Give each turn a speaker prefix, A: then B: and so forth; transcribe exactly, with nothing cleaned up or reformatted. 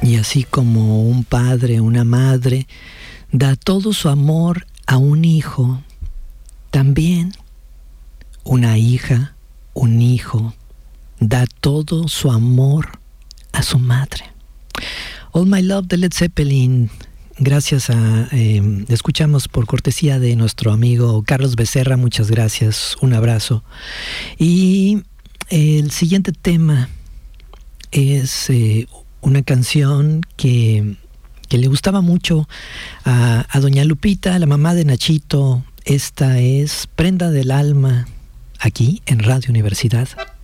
A: Y así como un padre, una madre, da todo su amor a un hijo, también una hija, un hijo, da todo su amor a su madre. All My Love de Led Zeppelin, gracias a, eh, escuchamos por cortesía de nuestro amigo Carlos Becerra, muchas gracias, un abrazo. Y el siguiente tema es eh, una canción que, que le gustaba mucho a, a doña Lupita, la mamá de Nachito. Esta es Prenda del Alma, aquí en Radio Universidad.